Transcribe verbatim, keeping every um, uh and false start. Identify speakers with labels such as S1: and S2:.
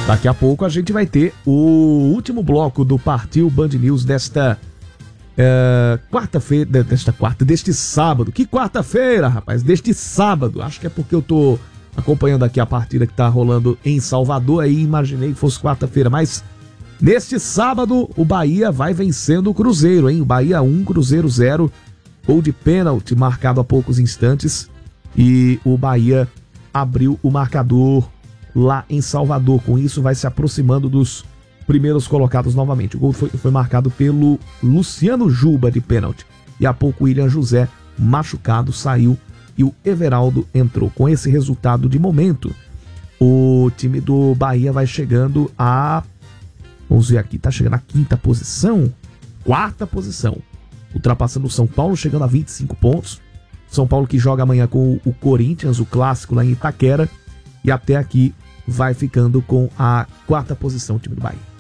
S1: Daqui a pouco a gente vai ter o último bloco do Partiu Band News desta é, quarta-feira, desta quarta, deste sábado. Que quarta-feira, rapaz? Deste sábado. Acho que é porque eu tô acompanhando aqui a partida que tá rolando em Salvador, aí imaginei que fosse quarta-feira, mas neste sábado o Bahia vai vencendo o Cruzeiro, hein? O Bahia um, Cruzeiro zero, gol de pênalti marcado há poucos instantes e o Bahia abriu o marcador lá em Salvador. Com isso vai se aproximando dos primeiros colocados novamente. O gol foi, foi marcado pelo Luciano Juba de pênalti. E há pouco o William José, machucado, saiu e o Everaldo entrou. Com esse resultado de momento, o time do Bahia vai chegando a... Vamos ver aqui, tá chegando à quinta posição, quarta posição. Ultrapassando o São Paulo, chegando a vinte e cinco pontos. São Paulo que joga amanhã com o Corinthians, o clássico lá em Itaquera. E até aqui vai ficando com a quarta posição o time do Bahia.